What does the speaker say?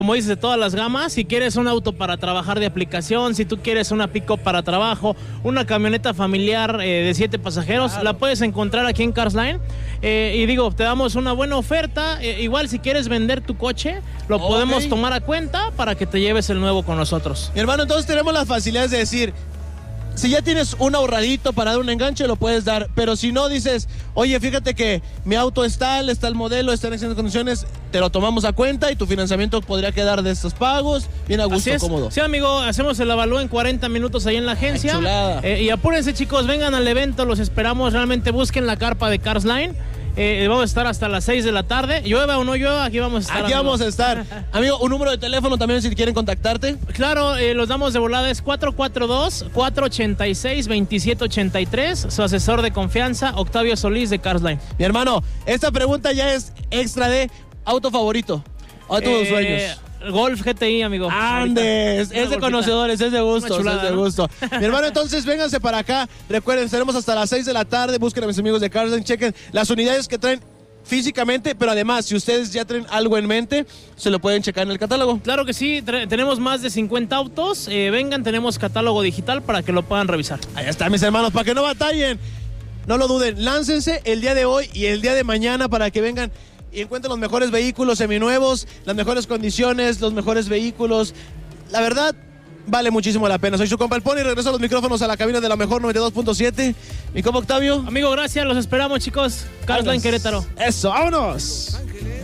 como dices, de todas las gamas. Si quieres un auto para trabajar de aplicación, si tú quieres una pick-up para trabajo, una camioneta familiar de 7 pasajeros, claro, la puedes encontrar aquí en Cars Line. Y digo, te damos una buena oferta. Igual si quieres vender tu coche, lo podemos tomar a cuenta para que te lleves el nuevo con nosotros. Mi hermano, entonces tenemos las facilidades de decir, si ya tienes un ahorradito para dar un enganche, lo puedes dar. Pero si no, dices, oye, fíjate que mi auto está el modelo, está en excelentes condiciones, te lo tomamos a cuenta y tu financiamiento podría quedar de estos pagos, bien a gusto, cómodo. Sí, amigo, hacemos el avalúo en 40 minutos ahí en la agencia. Ay, chulada. Y apúrense, chicos, vengan al evento, los esperamos. Realmente busquen la carpa de Cars Line. Vamos a estar hasta las 6 de la tarde. Llueva o no llueva, aquí vamos a estar. Aquí vamos a estar. Amigo, un número de teléfono también si quieren contactarte. Claro, los damos de volada, es 442-486-2783. Su asesor de confianza, Octavio Solís de Cars Line. Mi hermano, esta pregunta ya es extra de auto favorito. Auto de sueños. Golf GTI, amigo. Andes, es de conocedores, es de gusto, chulada, es de gusto. Mi hermano, entonces vénganse para acá. Recuerden, estaremos hasta las 6 de la tarde. Busquen a mis amigos de Cars Line, chequen las unidades que traen físicamente, pero además, si ustedes ya traen algo en mente, se lo pueden checar en el catálogo. Claro que sí, tenemos más de 50 autos. Vengan, tenemos catálogo digital para que lo puedan revisar. Ahí está, mis hermanos, para que no batallen. No lo duden, láncense el día de hoy y el día de mañana para que vengan y encuentren los mejores vehículos seminuevos, las mejores condiciones, los mejores vehículos. La verdad, vale muchísimo la pena. Soy su compa El Pony, regreso a los micrófonos a la cabina de la mejor 92.7. Mi compa Octavio. Amigo, gracias, los esperamos, chicos. Cars Line Querétaro. Eso, vámonos.